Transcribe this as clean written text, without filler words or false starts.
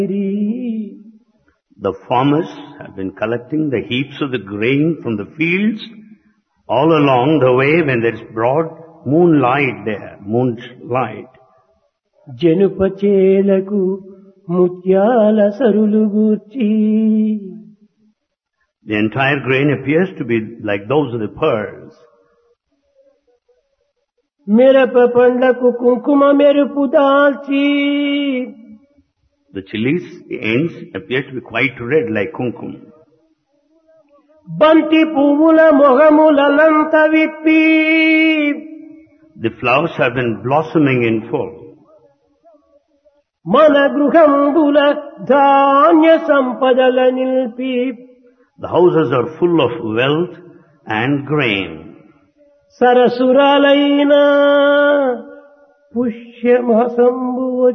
The farmers have been collecting the heaps of the grain from the fields all along the way when there is broad moonlight there, moonlight. జనుపచేలకు ముత్యాల సరులు గూర్చి The entire grain appears to be like those of the pearls. మిరప పండ్లకు కుంకుమ మెరుపు దాల్చి The chilies, the ends, appear to be quite red like kumkum. బంతి పువ్వుల మొగములంత విప్పి The flowers have been blossoming in full. మన గృహంబుల ధాన్య సంపదల నిల్పి The houses are full of wealth and grain. సరసురాలైన పుష్యమాసం